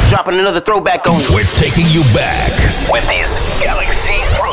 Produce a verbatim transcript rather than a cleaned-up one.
dropping another throwback on you. We're taking you back with these Galaxy Throwbacks.